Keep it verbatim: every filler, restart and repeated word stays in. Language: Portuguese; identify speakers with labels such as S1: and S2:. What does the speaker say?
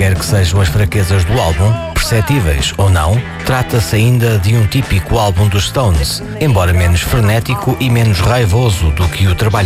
S1: quer que sejam as fraquezas do álbum, perceptíveis ou não, trata-se ainda de um típico álbum dos Stones, embora menos frenético e menos raivoso do que o trabalho